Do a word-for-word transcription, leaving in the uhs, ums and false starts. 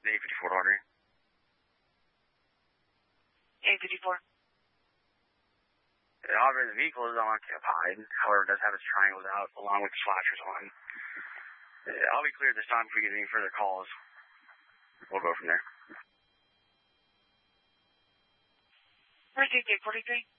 eight fifty-four to Audrey. eight fifty-four. The Audrey, the vehicle is unoccupied. However, it does have its triangles out along with the flashers on. Uh, I'll be clear this time if we get any further calls. We'll go from there. Received eight forty-three.